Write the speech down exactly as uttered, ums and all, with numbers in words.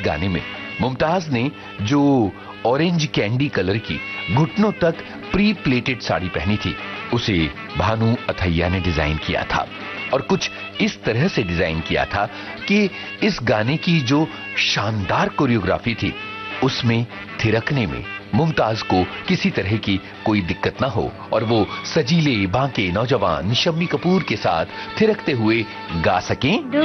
गाने में मुमताज ने जो ऑरेंज कैंडी कलर की घुटनों तक प्री प्लेटेड साड़ी पहनी थी, उसे भानु अथैया ने डिजाइन किया था और कुछ इस तरह से डिजाइन किया था कि इस गाने की जो शानदार कोरियोग्राफी थी उसमें थिरकने में मुमताज को किसी तरह की कोई दिक्कत ना हो और वो सजीले बांके नौजवान शम्मी कपूर के साथ थिरकते हुए गा सकें।